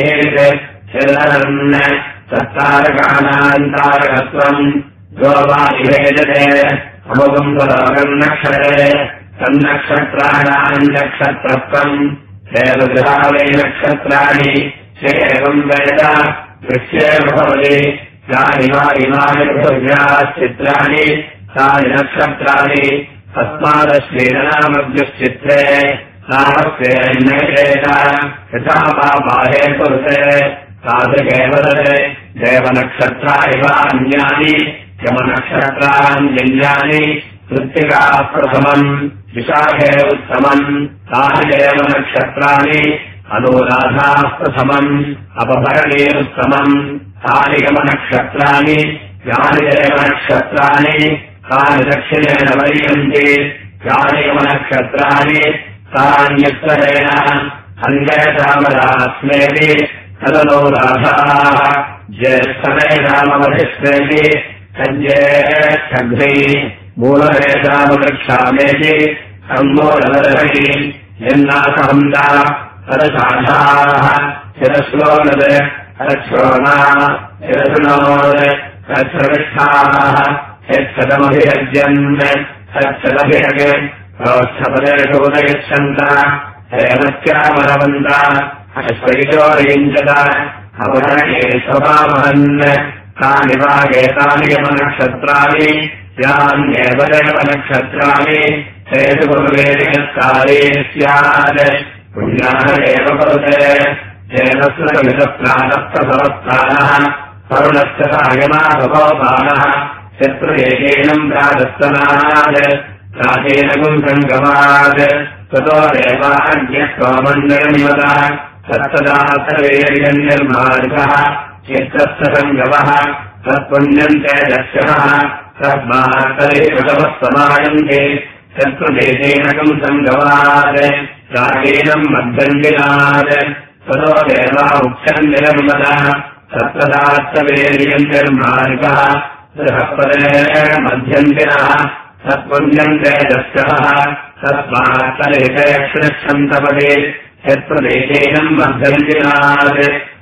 चिरन् तत्तारकानान्तारकत्वम् यो वा विभेदते अमुकम् तदोगन्नक्षरे तन्नक्षत्राणाम् नक्षत्रत्वम् देवगृहावै नक्षत्राणि एवम् वेद दृश्येव भवति यानि वा इमानि पृथिव्याश्चित्राणि तानि नक्षत्राणि तस्मादश्रीरनामद्युश्चित्रे नामस्येन्नैरेत यथा बाहे पुरुषे तादृशेव देवनक्षत्रा इव अन्यानि यमनक्षत्राण्यन्यानि कृत्तिकाः प्रथमम् विशाखे उत्तमम् तानि देवनक्षत्राणि अनुराधाः प्रथमम् अपभरणीरुत्तमम् तानि यमनक्षत्राणि यानि देवनक्षत्राणि तानि दक्षिणेन वर्यन्ति यानि यमनक्षत्राणि तान्युत्तरेण अन्येषामदास्मेति तदनुराधाः ज्येष्ठमेषामवधिस्मेति तज्ज्येष्ठघ्नी मूलमेषामवृक्षामेति सम्मूलवदहि यन्नासहन्ता तदशाखाः शिरश्लोनद तच्छ्रोणा शिरशृणोद तच्छ्रविष्ठाः यच्छतमभिरज्यन् तच्छतभिरग प्रोत्थपदेषु उदयच्छन्त हेमत्यामरवन्त अश्वैजोरयुञ्जत अपहरणे स्वभावहन् तानि वागेतानि यमनक्षत्राणि यान्येव देवनक्षत्राणि तेषु पूर्वेदिकत्काले स्यात् पुण्याः एव भवते येन सुरविदप्राणप्रसवत्प्राणः वरुणस्य सायमाभवोपानः शत्रुएकेनम् प्रातस्तनात् प्राचीनगुम् सङ्गमात् ततो देवाज्ञस्वमण्डलमिवतः तत्तदा सर्वेर्यन्निर्मार्गः चित्तस्य सङ्गमः तत्पुण्यन्ते दर्शनः तस्मात् तदेव समायन्ते शत्रुदेशेनकम् सङ्गमात् प्राचीनम् मध्यन्दिनात् ततो देवा उक्षन्निर्मतः तत्तदा सर्वेर्यन्निर्मार्गः बृहस्पतेन मध्यन्तिनः तत्पुण्यन्ते दर्शनः तस्मात् तदेकक्षणक्षन्तपदे यत्प्रदेशेनम् मध्यन्तिनात्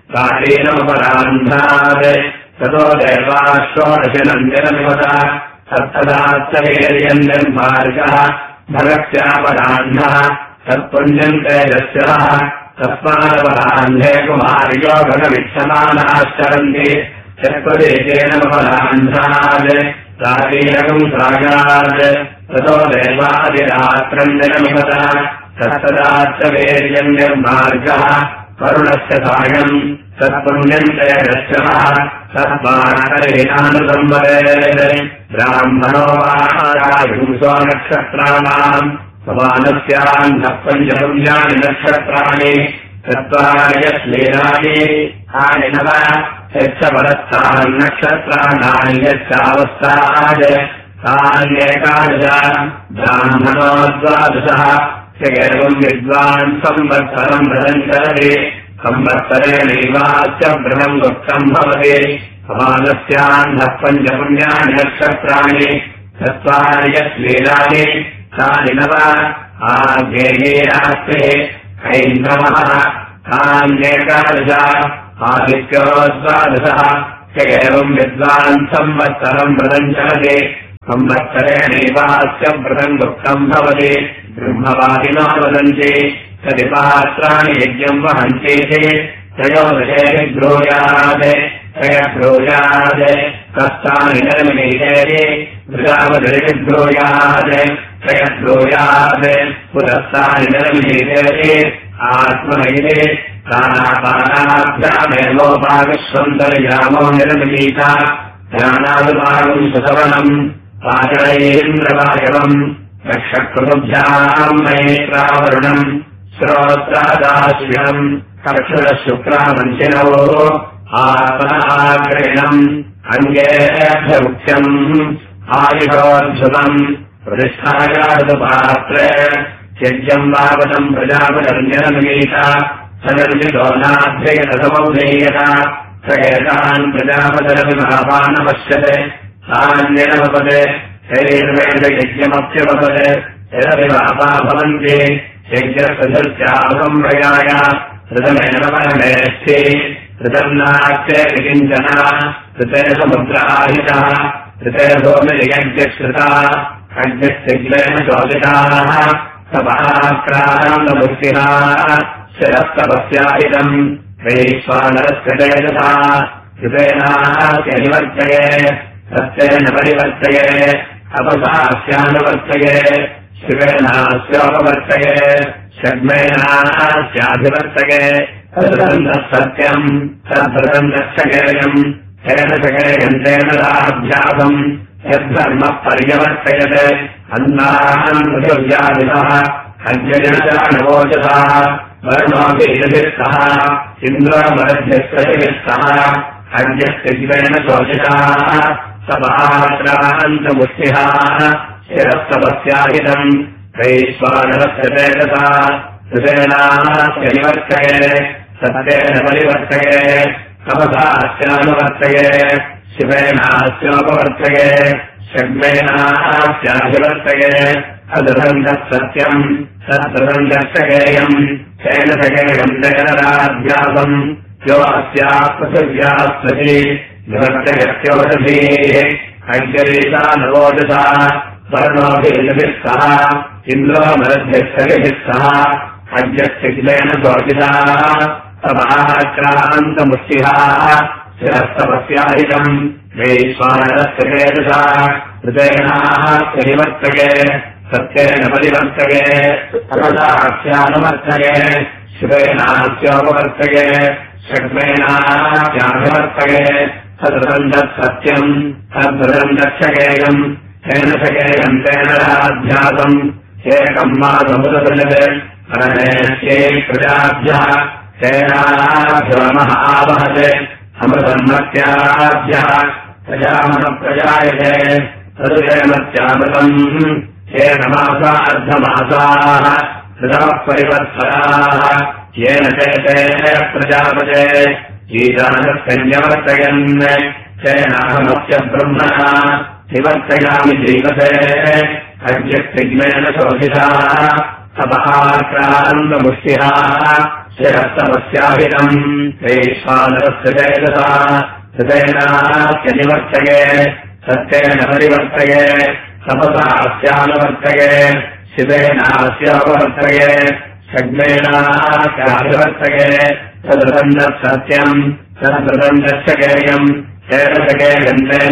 प्राचीनमपरान्धात् ततो देवा षोडशनन्दिनमिवतः तत्तदा सर्वेर्यन्निर्मार्गः भगत्यापराह्नः तत्पुण्यन्ते दर्शनः तस्मादपराह्ने कुमार्यो गणविच्छमानाश्चरन्ति यत्प्रदेशेन अपरान्धात् प्राचीनकम् सागात् ततो देवादिरात्रन्दिनमिवतः तत्तदा सर्वेर्यन्निर्मार्गः वरुणस्य सायम् तत्पुण्यन्ते दर्शनः तस्मात्तरेणानुसंवरेत् ब्राह्मणो वायुंसो नक्षत्राणाम् समानस्यान्नः पञ्चपुण्यानि नक्षत्राणि चत्वारि यश्लीलानि तानि नव यच्छपरस्तान्नक्षत्राणानि यच्छावस्तात् तान्येकादश ब्राह्मणो द्वादशः एवम् विद्वान् संवत्सरम् व्रतम् चरति संवत्सरेणैवास्य व्रतम् गुप्तम् भवति समानस्यान्नः पञ्चपुण्यानि नक्षत्राणि चत्वारि यश्लीलानि तानि नव आज्ञेयास्ते हैन्द्रमः तान्येकादश आदित्यो द्वादशः एवम् विद्वान् संवत्सरम् व्रतम् चरति संवत्सरेणैवास्य व्रतम् गुप्तम् भवति ब्रह्मवादिनो वदन्ति कतिपात्राणि यज्ञम् वहन्तीति त्रयोदशे ब्रूयात् त्रयब्रूयात् कष्टानि निर्मितेति वृदावधिर्ब्रूयात् त्रयब्रूयात् पुरस्तानि निर्मितेति आत्मनैति प्राणापानाभ्यामेवोपाविश्वन्तर्यामो निर्मिलीत ध्यानानुभागम् सुसवनम् पाचरैन्द्रवायवम् रक्षकृतुभ्याम् मैत्रावरुणम् श्रोत्रादाश्विनम् कर्षुरशुक्रामञ्चिनवो आत्मनाग्रणम् अङ्गेभ्यमुख्यम् आयुषोऽद्भुतम् प्रतिष्ठायादुपात्रे यज्ञम् वावतम् प्रजापतिर्निर्मीत सगर्जितो नाभ्ययतसमौधेयत स एतान् प्रजापतिरभिमापानपश्यते तान्यनवपदे शरीर्वेदयज्ञमप्यवपदे यदभिमापा भवन्ति यज्ञसदस्यावसंप्रयाय ऋतमेन परमेष्ठि ऋतम् नास्ते किञ्चन ऋते समुद्राहितः ऋते सोमिर्यज्ञश्रुता अग्निस्तिग्लेन शोभिताः सपाक्रानन्दमुक्तिः शिरस्तपस्याहितम् वैश्वानरस्य तेजसा ऋतेनास्यनिवर्तये सत्येन परिवर्तये अपसास्यानुवर्तये शिवेनास्योपवर्तये षड्मेनास्याभिवर्तये तदृतम् सत्यम् तद्धृतम् दक्षकेयम् तेन चकेयम् तेन राभ्यासम् यद्धर्मः पर्यवर्तयते अन्नान् पृथिव्यादिनः अज्ञजनवोचसः वर्णोऽभिः सः इन्द्रमध्यस्थैः सः अज्ञस्तिग्लेन शोचिताः सपात्रान्तमुष्टिः शिरस्तपस्याहितम् वैश्वानरस्य तेजसा ऋतेनास्यनिवर्तये सत्येन परिवर्तये तपसास्यानुवर्तये शिवेनास्योपवर्तये षड्मेनास्याभिवर्तये अदृतम् तत्सत्यम् तदृतम् दक्षकेयम् तेन चकेयम् तेन राभ्यासम् यो अस्याः पृथिव्यास्पति निवर्तयत्योषधीः अज्ञरीता नवोजसा वर्णोभिः सह इन्द्रोमरध्यस्थैः सह अज्ञस्तिग्लेन शोचिताः सपाक्रान्तमुष्टिः शिरस्तपस्याहितम् वैश्वानरस्य तेजसा ऋतेनास्यनिवर्तये सत्येन परिवर्तये अपसास्यानुवर्तये शिवेनास्योपवर्तये षड्मेनास्याभिवर्तये तदृतम् तत्सत्यम् तद्धृतम् दक्षकेयम् तेन चकेयम् तेन राध्यासम् एकम् मासमुदसृजते परमेष्यै प्रजाभ्यः तेनाभ्योमः आवहते अमृतम् मत्याभ्यः प्रजामनप्रजायते तदुजयमत्यामृतम् येन मासार्धमासाः ऋतमः परिवर्तनाः येन चेते प्रजापते गीतानस्कन्यवर्तयन् तेनाहमस्य ब्रह्मणः निवर्तयामि जीवते अज्ञस्तिग्लेन शोभिताः सपाक्रान्तमुष्टिः शिरस्तपस्याहितम् वैश्वानरस्य तेजसा ऋतेनास्यनिवर्तये सत्येन परिवर्तये तपसास्यानुवर्तये शिवेनास्योपवर्तये षड्मेनास्याभिवर्तये तदृतम् तत्सत्यम् तद्धृतम् दक्षकेयम् तेन चकेयम् तेन